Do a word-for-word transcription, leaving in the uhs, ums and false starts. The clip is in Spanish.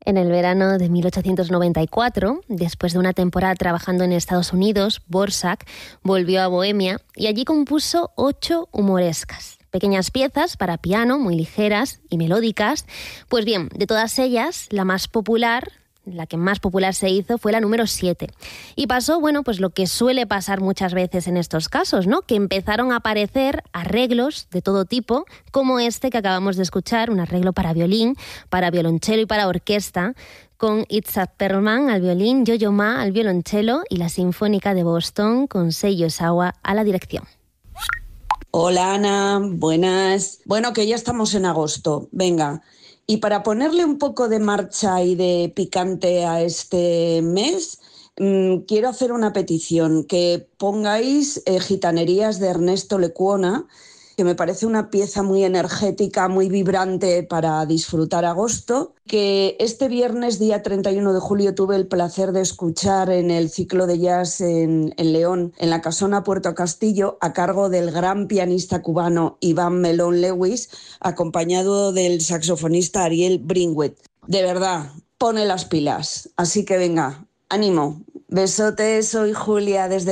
En el verano de mil ochocientos noventa y cuatro, después de una temporada trabajando en Estados Unidos, Dvořák volvió a Bohemia y allí compuso ocho humorescas, pequeñas piezas para piano muy ligeras y melódicas. Pues bien, de todas ellas, la más popular, la que más popular se hizo fue la número siete. Y pasó, bueno, pues lo que suele pasar muchas veces en estos casos, ¿no? Que empezaron a aparecer arreglos de todo tipo, como este que acabamos de escuchar, un arreglo para violín, para violonchelo y para orquesta, con Itzhak Perlman al violín, Yo-Yo Ma al violonchelo y la Sinfónica de Boston con Seiji Ozawa a la dirección. Hola Ana, buenas. Bueno, que ya estamos en agosto, venga. Y para ponerle un poco de marcha y de picante a este mes, mmm, quiero hacer una petición, que pongáis eh, Gitanerías de Ernesto Lecuona, que me parece una pieza muy energética, muy vibrante para disfrutar agosto, que este viernes, día treinta y uno de julio, tuve el placer de escuchar en el ciclo de jazz en, en León, en la Casona Puerto Castillo, a cargo del gran pianista cubano Iván Melón Lewis, acompañado del saxofonista Ariel Bringwet. De verdad, pone las pilas. Así que venga, ánimo. Besotes, soy Julia desde